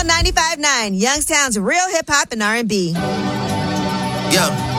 on 95.9, Youngstown's real hip hop and R&B. Yeah.